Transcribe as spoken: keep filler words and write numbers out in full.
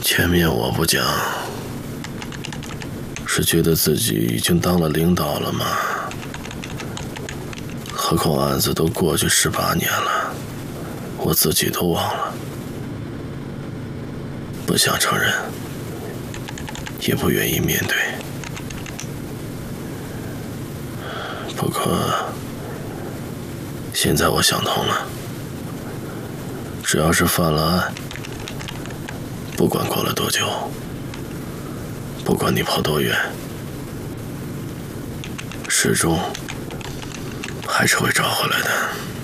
前面我不讲，是觉得自己已经当了领导了吗？何况案子都过去十八年了，我自己都忘了，不想承认，也不愿意面对。不过，现在我想通了，只要是犯了案，不管过了多久，不管你跑多远，始终还是会找回来的。